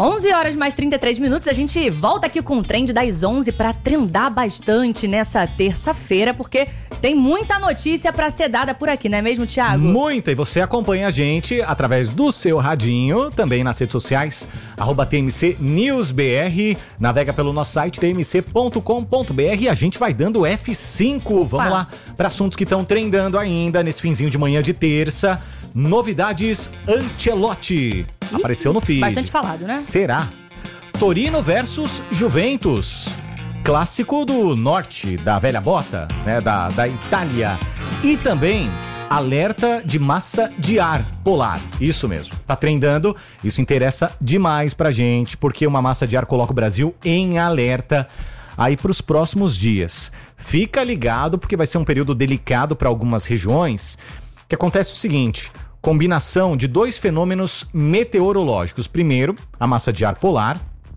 11 horas mais 33 minutos, a gente volta aqui com o Trend das 11 para trendar bastante nessa terça-feira, porque tem muita notícia para ser dada por aqui, não é mesmo, Thiago? Muita, e você acompanha a gente através do seu radinho, também nas redes sociais, @TMC News BR, navega pelo nosso site tmc.com.br e a gente vai dando F5. Vamos lá para assuntos que estão trendando ainda nesse finzinho de manhã de terça. Novidades Ancelotti. Apareceu no feed. Bastante falado, né? Será? Torino versus Juventus. Clássico do norte, da velha bota, né? Da Itália. E também alerta de massa de ar polar. Isso mesmo. Tá trendando. Isso interessa demais pra gente, porque uma massa de ar coloca o Brasil em alerta aí pros próximos dias. Fica ligado, porque vai ser um período delicado para algumas regiões. Que acontece o seguinte: combinação de dois fenômenos meteorológicos. Primeiro, a massa de ar polar.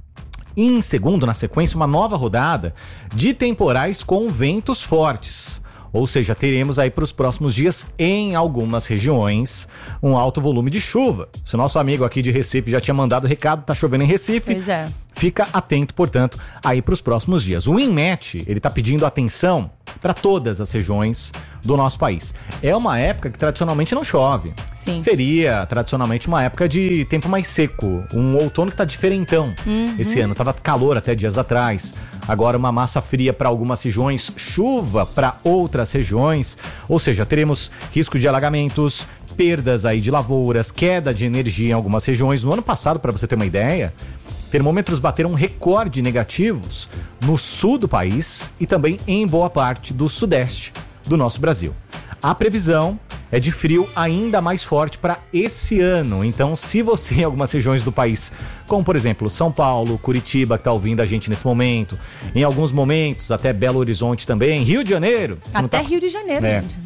E em segundo, na sequência, uma nova rodada de temporais com ventos fortes. Ou seja, teremos aí para os próximos dias, em algumas regiões, um alto volume de chuva. Se o nosso amigo aqui de Recife já tinha mandado recado, tá chovendo em Recife. Pois é. Fica atento, portanto, aí para os próximos dias. O INMET, ele tá pedindo atenção para todas as regiões do nosso país. É uma época que tradicionalmente não chove. Sim. Seria tradicionalmente uma época de tempo mais seco. Um outono que tá diferentão. Esse ano tava calor até dias atrás. Agora uma massa fria para algumas regiões, chuva para outras regiões. Ou seja, teremos risco de alagamentos, perdas aí de lavouras, queda de energia em algumas regiões. No ano passado, para você ter uma ideia, termômetros bateram recorde negativos no sul do país e também em boa parte do sudeste do nosso Brasil. A previsão é de frio ainda mais forte para esse ano. Então, se você em algumas regiões do país, como por exemplo São Paulo, Curitiba, que está ouvindo a gente nesse momento, em alguns momentos até Belo Horizonte também, Rio de Janeiro. Até Rio de Janeiro, gente.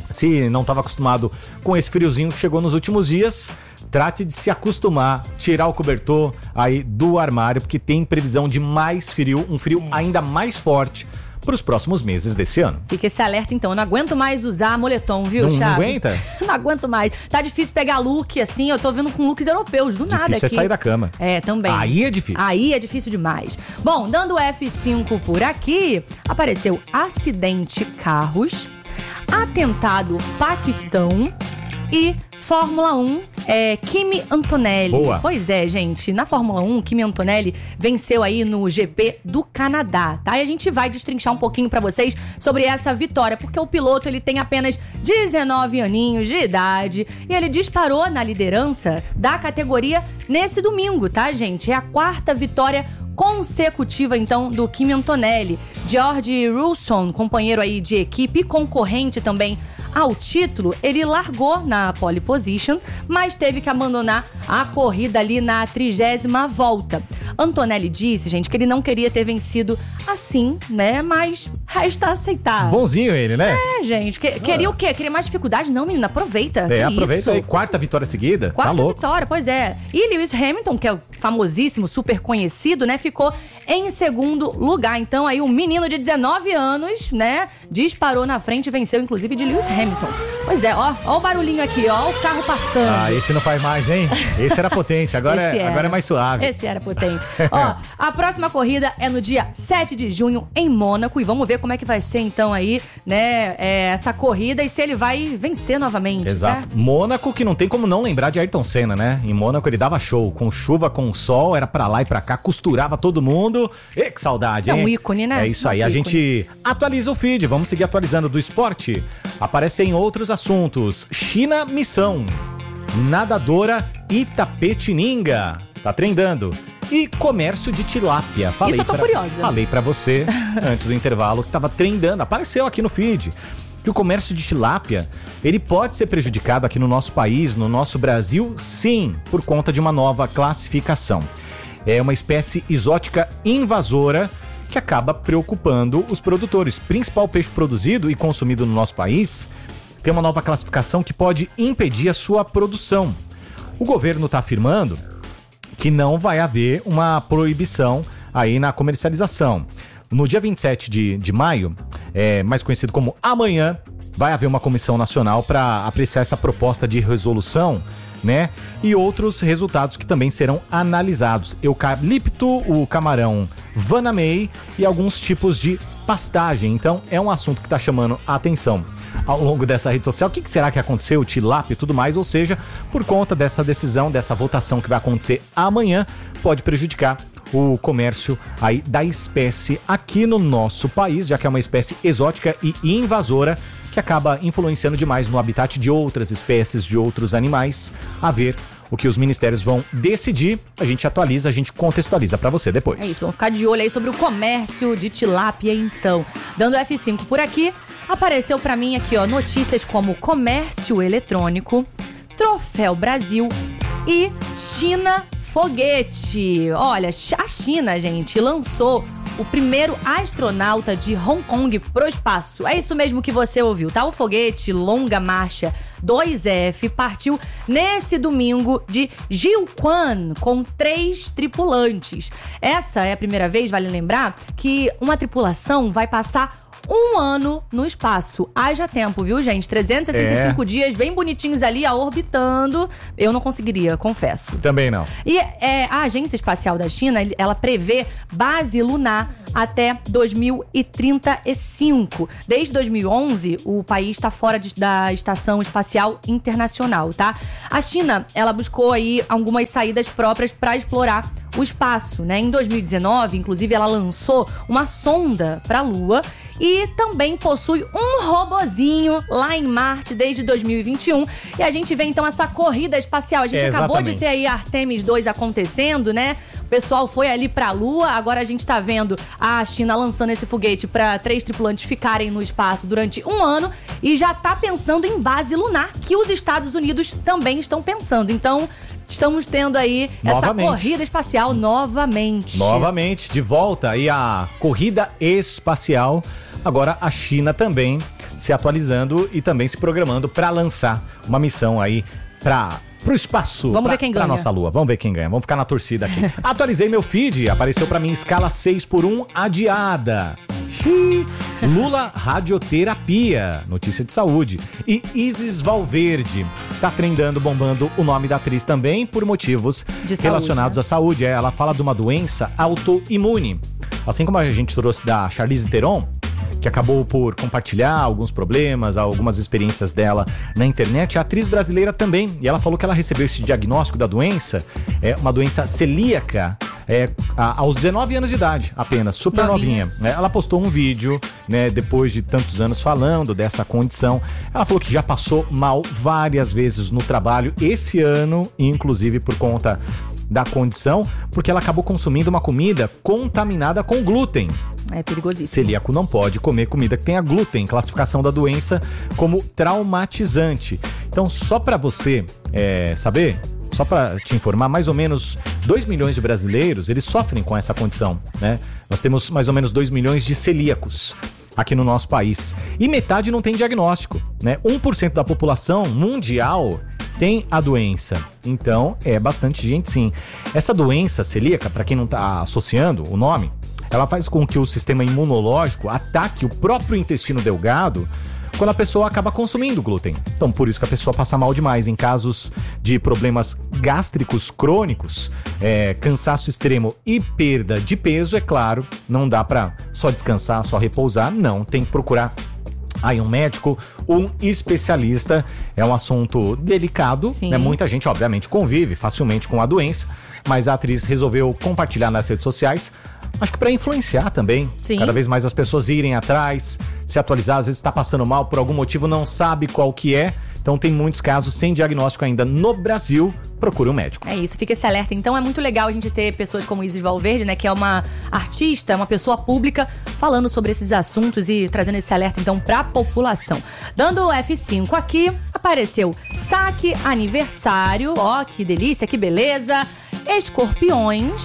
Se não estava acostumado com esse friozinho que chegou nos últimos dias, trate de se acostumar, tirar o cobertor aí do armário, porque tem previsão de mais frio, um frio ainda mais forte para os próximos meses desse ano. Fica esse alerta então, eu não aguento mais usar moletom, viu, Thiago? Não aguenta? Não aguento mais. Tá difícil pegar look, assim, eu tô vendo com looks europeus, do nada aqui. Difícil é sair da cama. É, também. Aí é difícil. Aí é difícil demais. Bom, dando F5 por aqui, apareceu acidente carros, atentado Paquistão e Fórmula 1, Kimi Antonelli. Boa. Pois é, gente, na Fórmula 1, Kimi Antonelli venceu aí no GP do Canadá, tá? E a gente vai destrinchar um pouquinho pra vocês sobre essa vitória, porque o piloto, ele tem apenas 19 aninhos de idade e ele disparou na liderança da categoria nesse domingo, tá, gente? É a 4ª vitória consecutiva, então, do Kimi Antonelli. George Russell, companheiro aí de equipe e concorrente também ao título, ele largou na pole position, mas teve que abandonar a corrida ali na 30ª volta. Antonelli disse, gente, que ele não queria ter vencido assim, né? Mas resta aceitar. Bonzinho ele, né? É, gente. Queria o quê? Queria mais dificuldade? Não, menina, aproveita. Aproveita aí. 4ª vitória seguida. 4ª tá louco. vitória, pois é. E Lewis Hamilton, que é o famosíssimo, super conhecido, né? Ficou em 2º lugar. Então, aí, um menino de 19 anos, né? Disparou na frente e venceu, inclusive, de Lewis Hamilton. Pois é, ó o barulhinho aqui, ó o carro passando. Ah, esse não faz mais, hein? Esse era potente, agora é mais suave. Esse era potente. Ó, a próxima corrida é no dia 7 de junho em Mônaco e vamos ver como é que vai ser então aí, né, essa corrida e se ele vai vencer novamente. Exato. Certo? Mônaco, que não tem como não lembrar de Ayrton Senna, né? Em Mônaco ele dava show, com chuva, com sol, era pra lá e pra cá, costurava todo mundo. E que saudade, hein? É um ícone, né? É isso aí, a gente atualiza o feed, vamos seguir atualizando do esporte. Aparecem outros assuntos. China Missão, nadadora Itapetininga, tá trendando. E comércio de tilápia. Isso eu tô curiosa. Falei pra você, antes do intervalo, que tava trendando, apareceu aqui no feed, que o comércio de tilápia, ele pode ser prejudicado aqui no nosso país, no nosso Brasil, sim, por conta de uma nova classificação. É uma espécie exótica invasora que acaba preocupando os produtores. Principal peixe produzido e consumido no nosso país tem uma nova classificação que pode impedir a sua produção. O governo está afirmando que não vai haver uma proibição aí na comercialização. No dia 27 de maio, mais conhecido como amanhã, vai haver uma comissão nacional para apreciar essa proposta de resolução né? E outros resultados que também serão analisados. Eucalipto, o camarão Vanamei e alguns tipos de pastagem. Então, é um assunto que está chamando a atenção ao longo dessa rede social. O que será que aconteceu? Tilápia e tudo mais, ou seja, por conta dessa decisão, dessa votação que vai acontecer amanhã, pode prejudicar o comércio aí da espécie aqui no nosso país, já que é uma espécie exótica e invasora que acaba influenciando demais no habitat de outras espécies, de outros animais. A ver o que os ministérios vão decidir, a gente atualiza, a gente contextualiza pra você depois. É isso, vamos ficar de olho aí sobre o comércio de tilápia então. Dando F5 por aqui, apareceu pra mim aqui, ó, notícias como comércio eletrônico, Troféu Brasil e China Foguete. Olha, a China, gente, lançou o primeiro astronauta de Hong Kong pro espaço. É isso mesmo que você ouviu, tá? O foguete Longa Marcha 2F partiu nesse domingo de Jiuquan com 3 tripulantes. Essa é a primeira vez, vale lembrar, que uma tripulação vai passar 1 ano no espaço. Haja tempo, viu, gente? 365 dias bem bonitinhos ali, orbitando. Eu não conseguiria, confesso. Também não. E a Agência Espacial da China, ela prevê base lunar até 2035. Desde 2011, o país está fora da Estação Espacial Internacional, tá? A China, ela buscou aí algumas saídas próprias para explorar o espaço, né? Em 2019, inclusive, ela lançou uma sonda para a Lua e também possui um robozinho lá em Marte desde 2021. E a gente vê, então, essa corrida espacial. A gente acabou de ter aí Artemis 2 acontecendo, né? O pessoal foi ali pra Lua, agora a gente tá vendo a China lançando esse foguete para 3 tripulantes ficarem no espaço durante 1 ano e já tá pensando em base lunar, que os Estados Unidos também estão pensando. Então, estamos tendo aí essa corrida espacial novamente. Novamente, de volta aí a corrida espacial. Agora a China também se atualizando e também se programando para lançar uma missão aí pro espaço. Vamos ver quem ganha. Pra nossa Lua. Vamos ver quem ganha. Vamos ficar na torcida aqui. Atualizei meu feed. Apareceu pra mim escala 6x1 adiada. Lula radioterapia. Notícia de saúde. E Isis Valverde. Tá trendando, bombando o nome da atriz também por motivos relacionados à saúde. Ela fala de uma doença autoimune. Assim como a gente trouxe da Charlize Theron, que acabou por compartilhar alguns problemas, algumas experiências dela na internet. A atriz brasileira também, e ela falou que ela recebeu esse diagnóstico da doença, uma doença celíaca, aos 19 anos de idade, apenas, super novinha. Ela postou um vídeo, né, depois de tantos anos falando dessa condição. Ela falou que já passou mal várias vezes no trabalho esse ano, inclusive por conta da condição, porque ela acabou consumindo uma comida contaminada com glúten. É perigosíssimo. Celíaco não pode comer comida que tenha glúten. Classificação da doença como traumatizante. Então, só para você saber, só para te informar, mais ou menos 2 milhões de brasileiros, eles sofrem com essa condição, né? Nós temos mais ou menos 2 milhões de celíacos aqui no nosso país. E metade não tem diagnóstico, né? 1% da população mundial tem a doença. Então, é bastante gente, sim. Essa doença celíaca, para quem não tá associando o nome, ela faz com que o sistema imunológico ataque o próprio intestino delgado quando a pessoa acaba consumindo glúten. Então, por isso que a pessoa passa mal demais. Em casos de problemas gástricos crônicos, cansaço extremo e perda de peso, é claro, não dá pra só descansar, só repousar. Não, tem que procurar aí um médico, um especialista. É um assunto delicado, né? Muita gente, obviamente, convive facilmente com a doença, mas a atriz resolveu compartilhar nas redes sociais, acho que para influenciar também. Cada vez mais as pessoas irem atrás, se atualizar. Às vezes está passando mal por algum motivo, não sabe qual que é. Então tem muitos casos sem diagnóstico ainda no Brasil. Procure um médico. É isso, fica esse alerta. Então é muito legal a gente ter pessoas como Isis Valverde, né, que é uma artista, uma pessoa pública, falando sobre esses assuntos e trazendo esse alerta então pra população. Dando o F5 aqui, apareceu saque aniversário, ó, que delícia, que beleza, Escorpiões,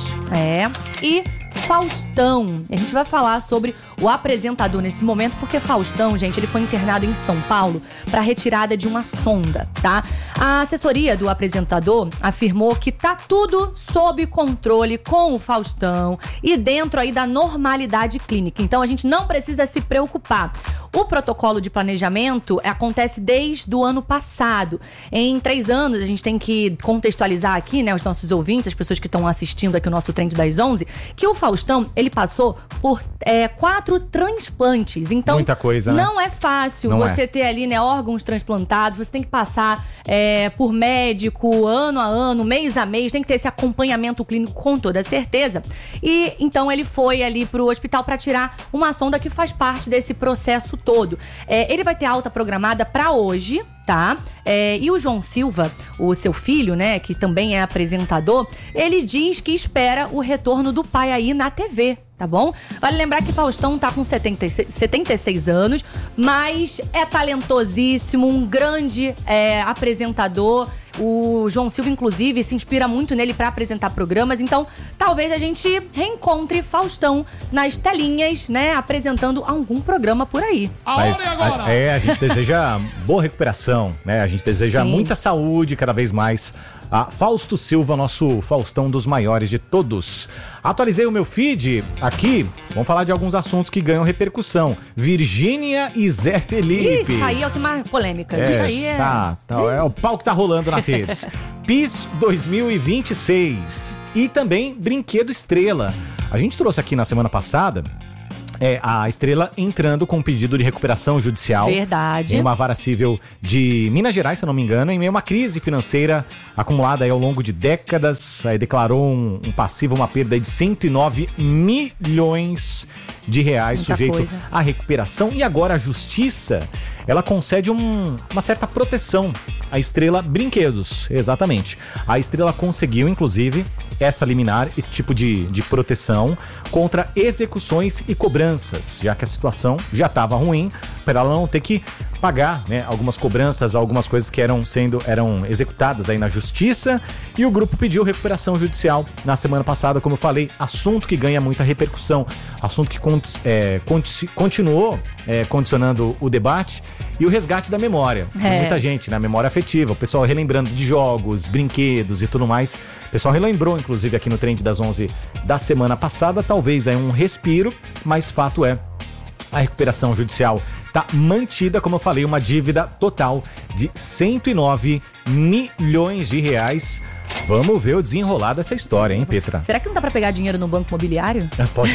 e Faustão. A gente vai falar sobre o apresentador nesse momento, porque Faustão, gente, ele foi internado em São Paulo para retirada de uma sonda, tá? A assessoria do apresentador afirmou que tá tudo sob controle com o Faustão e dentro aí da normalidade clínica. Então a gente não precisa se preocupar. O protocolo de planejamento acontece desde o ano passado. Em 3 anos, a gente tem que contextualizar aqui, né, os nossos ouvintes, as pessoas que estão assistindo aqui o nosso Trend das 11, que o Faustão, ele passou por 4 transplantes. Então, muita coisa, né? Não é fácil você ter ali, né, órgãos transplantados, você tem que passar por médico ano a ano, mês a mês, tem que ter esse acompanhamento clínico com toda certeza. E então ele foi ali pro hospital para tirar uma sonda que faz parte desse processo todo. Ele vai ter alta programada para hoje, tá? E o João Silva, o seu filho, né, que também é apresentador, ele diz que espera o retorno do pai aí na TV, tá bom? Vale lembrar que Faustão tá com 76 anos, mas é talentosíssimo, um grande apresentador. O João Silva, inclusive, se inspira muito nele pra apresentar programas. Então, talvez a gente reencontre Faustão nas telinhas, né? Apresentando algum programa por aí. A gente deseja boa recuperação, né? A gente deseja muita saúde cada vez mais. A Fausto Silva, nosso Faustão dos maiores de todos. Atualizei o meu feed aqui. Vamos falar de alguns assuntos que ganham repercussão. Virgínia e Zé Felipe. Isso aí é o que mais polêmica. Isso aí é... É o pau que tá rolando nas redes. PIS 2026. E também Brinquedo Estrela. A gente trouxe aqui na semana passada... a Estrela entrando com um pedido de recuperação judicial. Verdade. Em uma vara civil de Minas Gerais, se não me engano, em meio a uma crise financeira acumulada aí ao longo de décadas. Aí declarou um passivo, uma perda de 109 milhões de reais, muita sujeito coisa à recuperação. E agora a justiça, ela concede uma certa proteção à Estrela Brinquedos. Exatamente. A Estrela conseguiu, inclusive, essa liminar, esse tipo de proteção contra execuções e cobranças, já que a situação já estava ruim, para ela não ter que pagar, né, algumas cobranças, algumas coisas que eram executadas aí na justiça. E o grupo pediu recuperação judicial na semana passada, como eu falei, assunto que ganha muita repercussão, assunto que continuou condicionando o debate e o resgate da memória. De muita gente, né? Memória afetiva, o pessoal relembrando de jogos, brinquedos e tudo mais. O pessoal relembrou, inclusive, aqui no Trend das 11 da semana passada, talvez um respiro, mas fato é, a recuperação judicial está mantida, como eu falei, uma dívida total de 109 milhões de reais. Vamos ver o desenrolar dessa história, hein, Petra? Será que não dá pra pegar dinheiro no banco imobiliário? Pode.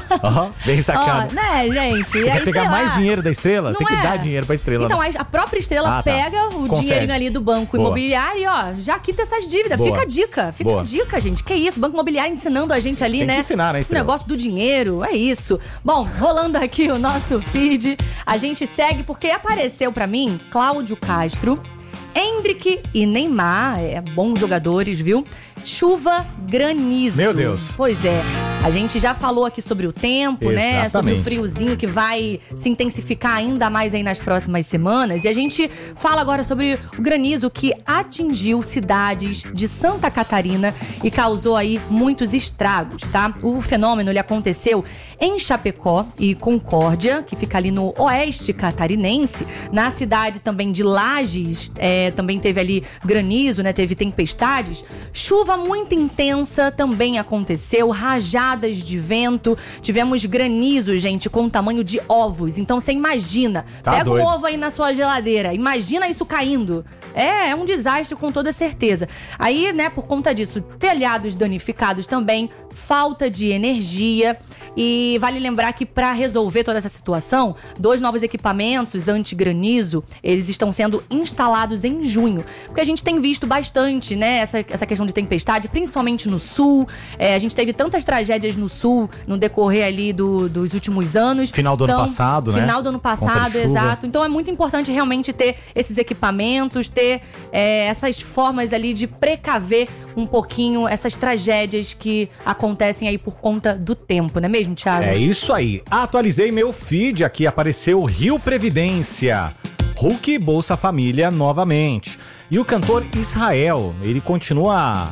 Bem sacado. Né, gente? Você quer pegar mais dinheiro da Estrela? Não tem que dar dinheiro pra Estrela. Então, a própria Estrela pega o dinheirinho ali do banco imobiliário e, já quita essas dívidas. Boa. Fica a dica. Fica a dica, gente. Que isso? Banco imobiliário ensinando a gente ali, tem né? Que ensinar, né, Estrela? O negócio do dinheiro. É isso. Bom, rolando aqui o nosso feed, a gente segue porque apareceu pra mim Cláudio Castro, Endrick e Neymar, bons jogadores, viu? Chuva, granizo. Meu Deus. Pois é. A gente já falou aqui sobre o tempo, né? Sobre o friozinho que vai se intensificar ainda mais aí nas próximas semanas. E a gente fala agora sobre o granizo que atingiu cidades de Santa Catarina e causou aí muitos estragos, tá? O fenômeno, ele aconteceu em Chapecó e Concórdia, que fica ali no oeste catarinense. Na cidade também de Lages, também teve ali granizo, né? Teve tempestades. Chuva muito intensa também aconteceu, rajadas de vento, tivemos granizo, gente, com o tamanho de ovos. Então você imagina, pega um ovo aí na sua geladeira, imagina isso caindo. É um desastre com toda certeza. Aí, né, por conta disso, telhados danificados também, falta de energia. E vale lembrar que para resolver toda essa situação, 2 novos equipamentos anti-granizo, eles estão sendo instalados em junho. Porque a gente tem visto bastante, né, essa questão de tempestade, principalmente no sul. A gente teve tantas tragédias no sul no decorrer ali dos últimos anos. Final do ano passado, né? Final do ano passado, exato. Então é muito importante realmente ter esses equipamentos, ter essas formas ali de precaver um pouquinho essas tragédias que acontecem aí por conta do tempo, não é mesmo, Thiago? É isso aí. Atualizei meu feed aqui, apareceu Rio Previdência. Hulk Bolsa Família novamente. E o cantor Israel, ele continua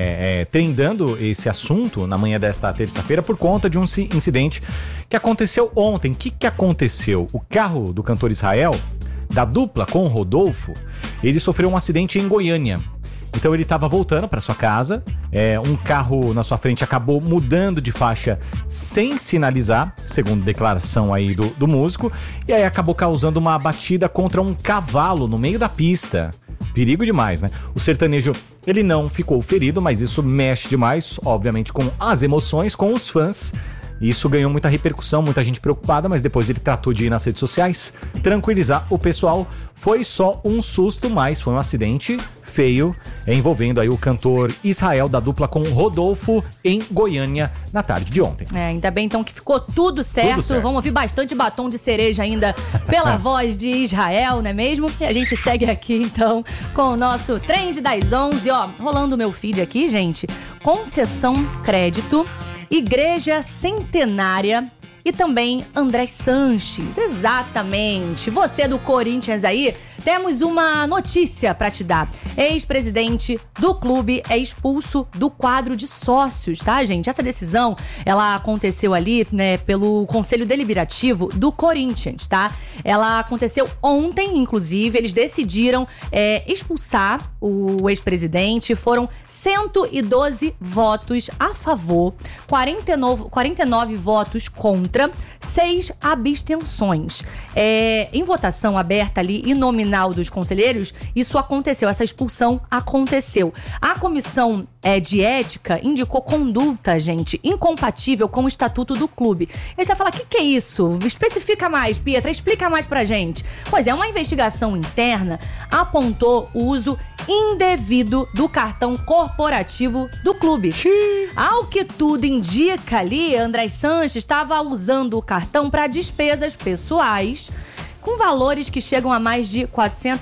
trendando esse assunto na manhã desta terça-feira por conta de um incidente que aconteceu ontem. O que aconteceu? O carro do cantor Israel, da dupla com o Rodolfo, ele sofreu um acidente em Goiânia. Então ele estava voltando para sua casa, um carro na sua frente acabou mudando de faixa sem sinalizar, segundo declaração aí do músico, e aí acabou causando uma batida contra um cavalo no meio da pista. Perigo demais, né? O sertanejo, ele não ficou ferido, mas isso mexe demais, obviamente, com as emoções, com os fãs. Isso ganhou muita repercussão, muita gente preocupada, mas depois ele tratou de ir nas redes sociais, tranquilizar o pessoal. Foi só um susto, mas foi um acidente feio, envolvendo aí o cantor Israel da dupla com Rodolfo em Goiânia na tarde de ontem. Ainda bem então que ficou tudo certo. Vamos ouvir bastante batom de cereja ainda pela voz de Israel, não é mesmo? E a gente segue aqui então com o nosso Trend das 11, ó, rolando o meu feed aqui, gente. Concessão Crédito, Igreja Centenária e também André Sanches. Exatamente. Você do Corinthians aí, temos uma notícia pra te dar. Ex-presidente do clube é expulso do quadro de sócios, tá, gente? Essa decisão, ela aconteceu ali, né, pelo Conselho Deliberativo do Corinthians, tá? Ela aconteceu ontem, inclusive, eles decidiram expulsar o ex-presidente. Foram 112 votos a favor, 49 votos contra, 6 abstenções. Em votação aberta ali e nominal dos conselheiros, isso aconteceu, essa expulsão aconteceu. A comissão de ética indicou conduta, gente, incompatível com o estatuto do clube. Aí você vai falar, o que é isso? Especifica mais, Pietra, explica mais pra gente. Pois é, uma investigação interna apontou o uso indevido do cartão corporativo do clube. Ao que tudo indica ali, André Sanches estava usando o cartão para despesas pessoais, com valores que chegam a mais de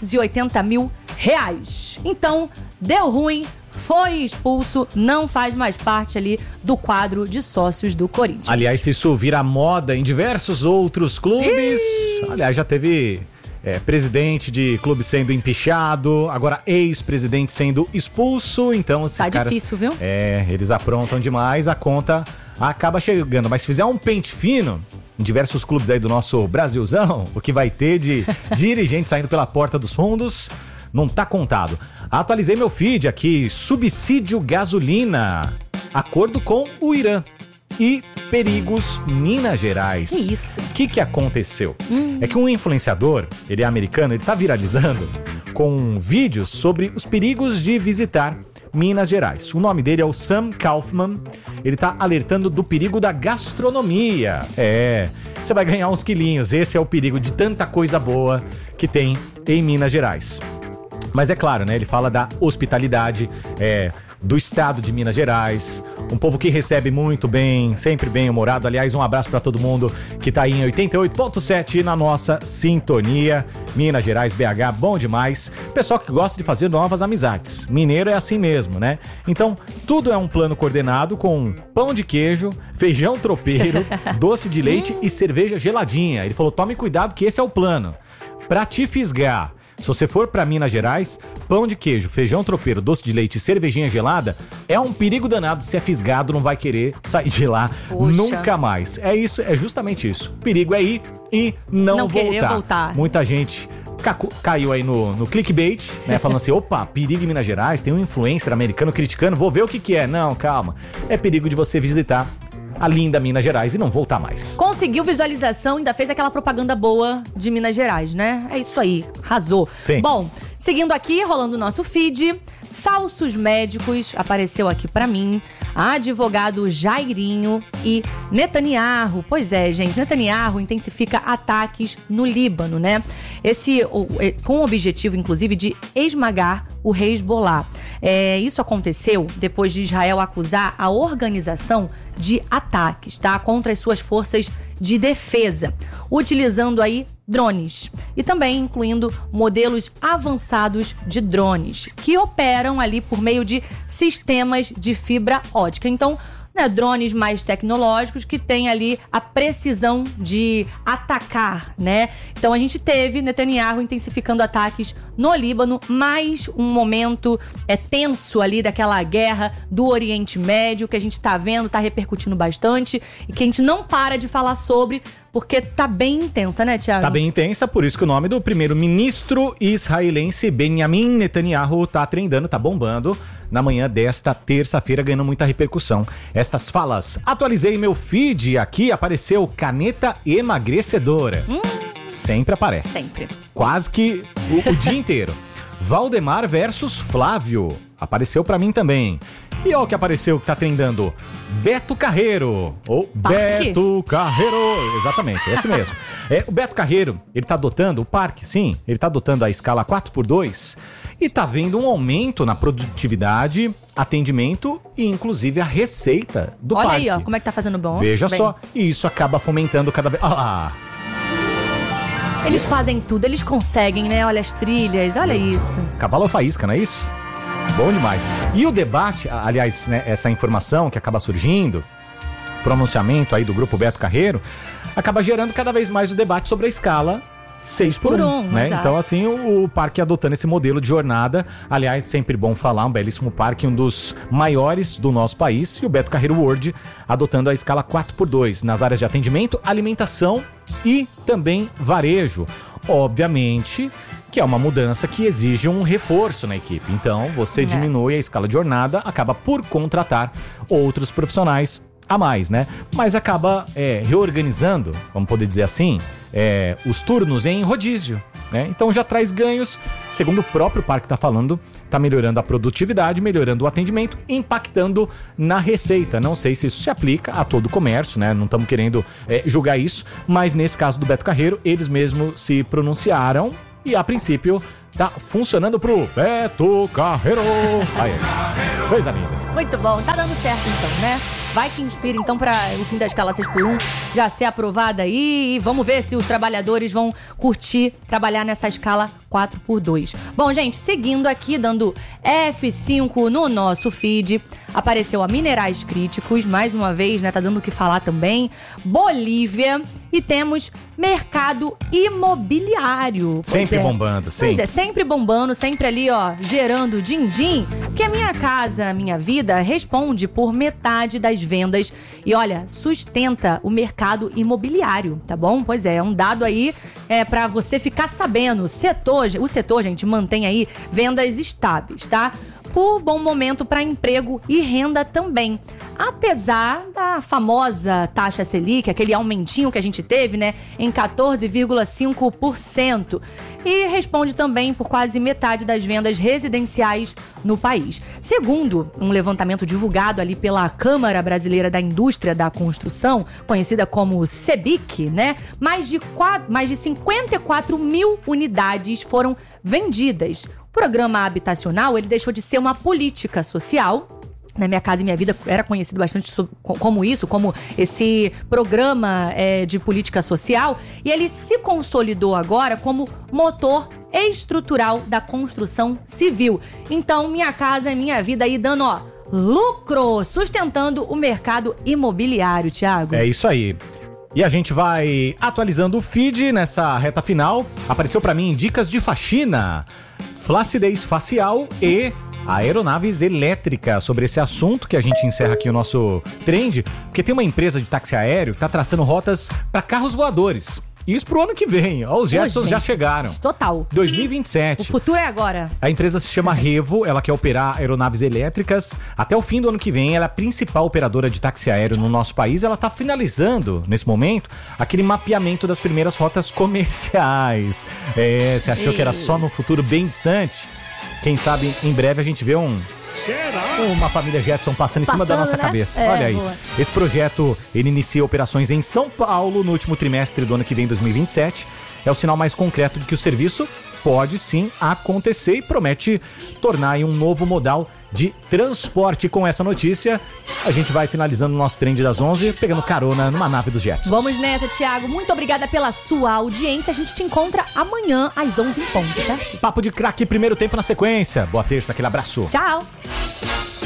480 mil reais. Então, deu ruim, foi expulso, não faz mais parte ali do quadro de sócios do Corinthians. Aliás, se isso vira moda em diversos outros clubes, aliás, já teve presidente de clube sendo empichado, agora ex-presidente sendo expulso, então esses caras... Tá difícil, viu? Eles aprontam demais, a conta acaba chegando, mas se fizer um pente fino... Em diversos clubes aí do nosso Brasilzão, o que vai ter de dirigente saindo pela porta dos fundos não tá contado. Atualizei meu feed aqui, subsídio gasolina, acordo com o Irã e perigos Minas Gerais. Que isso? O que aconteceu? É que um influenciador, ele é americano, ele tá viralizando com vídeos sobre os perigos de visitar Minas Gerais. O nome dele é o Sam Kaufman. Ele tá alertando do perigo da gastronomia. Você vai ganhar uns quilinhos. Esse é o perigo de tanta coisa boa que tem em Minas Gerais. Mas é claro, né? Ele fala da hospitalidade do estado de Minas Gerais. Um povo que recebe muito bem, sempre bem humorado. Aliás, um abraço pra todo mundo que tá aí em 88.7 na nossa sintonia. Minas Gerais, BH, bom demais. Pessoal que gosta de fazer novas amizades. Mineiro é assim mesmo, né? Então, tudo é um plano coordenado com pão de queijo, feijão tropeiro, doce de leite e cerveja geladinha. Ele falou, tome cuidado que esse é o plano. Pra te fisgar. Se você for pra Minas Gerais, pão de queijo, feijão tropeiro, doce de leite e cervejinha gelada, é um perigo danado. Se é fisgado, não vai querer sair de lá nunca mais. É isso, é justamente isso. O perigo é ir e não voltar. Muita gente caiu aí no clickbait, né? Falando assim, opa, perigo em Minas Gerais, tem um influencer americano criticando, vou ver o que é. Não, calma. É perigo de você visitar a linda Minas Gerais e não voltar mais. Conseguiu visualização, ainda fez aquela propaganda boa de Minas Gerais, né? É isso aí, arrasou. Sim. Bom, seguindo aqui, rolando o nosso feed, falsos médicos, apareceu aqui pra mim, advogado Jairinho e Netanyahu. Pois é, gente, Netanyahu intensifica ataques no Líbano, né? Com o objetivo, inclusive, de esmagar o Hezbollah. Isso aconteceu depois de Israel acusar a organização de ataques, tá? Contra as suas forças de defesa, utilizando aí drones e também incluindo modelos avançados de drones que operam ali por meio de sistemas de fibra ótica. Então, drones mais tecnológicos que têm ali a precisão de atacar, né? Então a gente teve Netanyahu intensificando ataques no Líbano, mais um momento tenso ali daquela guerra do Oriente Médio que a gente tá vendo, tá repercutindo bastante e que a gente não para de falar sobre, Porque tá bem intensa, né, Thiago? Tá bem intensa, por isso que o nome do primeiro-ministro israelense Benjamin Netanyahu tá trendando, tá bombando na manhã desta terça-feira, ganhando muita repercussão. Estas falas: atualizei meu feed, aqui apareceu caneta emagrecedora. Sempre aparece. Sempre. Quase que o dia inteiro. Valdemar versus Flávio. Apareceu pra mim também. E olha o que apareceu que tá trendando. Beto Carreiro. Ou Beto Carreiro. Exatamente, é esse mesmo. O Beto Carreiro, ele tá adotando o parque, sim. Ele tá adotando a escala 4x2 e tá vendo um aumento na produtividade, atendimento e inclusive a receita do parque. Olha aí, ó, como é que tá fazendo bom. Veja só, e isso acaba fomentando cada vez... Olha lá. Eles fazem tudo, eles conseguem, né? Olha as trilhas, olha isso. Cavalo ou faísca, não é isso? Bom demais. E o debate, aliás, né, essa informação que acaba surgindo, pronunciamento aí do grupo Beto Carreiro, acaba gerando cada vez mais o debate sobre a escala 6x1, né? Então, assim, o parque adotando esse modelo de jornada, aliás, sempre bom falar, um belíssimo parque, um dos maiores do nosso país, e o Beto Carreiro World adotando a escala 4x2 nas áreas de atendimento, alimentação e também varejo. Obviamente que é uma mudança que exige um reforço na equipe. Então, você diminui a escala de jornada, acaba por contratar outros profissionais a mais, né? Mas acaba reorganizando, vamos poder dizer assim, os turnos em rodízio, né? Então já traz ganhos, segundo o próprio parque está falando, está melhorando a produtividade, melhorando o atendimento, impactando na receita. Não sei se isso se aplica a todo o comércio, né? Não estamos querendo julgar isso, mas nesse caso do Beto Carreiro, eles mesmos se pronunciaram e a princípio tá funcionando pro Beto Carreiro. Aí, coisa linda. Muito bom, tá dando certo então, né? Vai que inspira então para o fim da escala 6x1 já ser aprovada aí e vamos ver se os trabalhadores vão curtir trabalhar nessa escala 4x2. Bom, gente, seguindo aqui, dando F5 no nosso feed, apareceu a Minerais Críticos, mais uma vez, né, tá dando o que falar também, Bolívia e temos mercado imobiliário. Sempre bombando, sim. Pois é, sempre bombando, sempre ali, ó, gerando din-din, porque a Minha Casa Minha Vida responde por metade das vendas e, olha, sustenta o mercado imobiliário, tá bom? Pois é um dado aí pra você ficar sabendo. O setor, gente, mantém aí vendas estáveis, tá? Por bom momento para emprego e renda também. Apesar da famosa taxa Selic, aquele aumentinho que a gente teve, né, em 14,5%. E responde também por quase metade das vendas residenciais no país. Segundo um levantamento divulgado ali pela Câmara Brasileira da Indústria da Construção, conhecida como CEBIC, né, mais de 54 mil unidades foram vendidas. O programa habitacional, ele deixou de ser uma política social. Na Minha Casa e Minha Vida era conhecido bastante como isso, como esse programa de política social. E ele se consolidou agora como motor estrutural da construção civil. Então, Minha Casa e Minha Vida aí dando, ó, lucro, sustentando o mercado imobiliário, Thiago. É isso aí. E a gente vai atualizando o feed nessa reta final. Apareceu pra mim dicas de faxina, flacidez facial e aeronaves elétricas. Sobre esse assunto que a gente encerra aqui o nosso trend, porque tem uma empresa de táxi aéreo que tá traçando rotas para carros voadores. Isso pro ano que vem. Ó, os Jetsons já chegaram. Total. 2027. O futuro é agora. A empresa se chama Revo, ela quer operar aeronaves elétricas. Até o fim do ano que vem, ela é a principal operadora de táxi aéreo no nosso país. Ela tá finalizando, nesse momento, aquele mapeamento das primeiras rotas comerciais. Você achou que era só no futuro bem distante? Quem sabe, em breve, a gente vê uma família Jetson passando em cima da nossa cabeça. Olha aí. Boa. Esse projeto, ele inicia operações em São Paulo no último trimestre do ano que vem, 2027. É o sinal mais concreto de que o serviço pode sim acontecer e promete tornar aí um novo modal de transporte. Com essa notícia, a gente vai finalizando o nosso trend das 11, pegando carona numa nave dos Jetsons. Vamos nessa, Thiago. Muito obrigada pela sua audiência. A gente te encontra amanhã às 11 em ponto, certo? Papo de craque, primeiro tempo na sequência. Boa terça, aquele abraço. Tchau.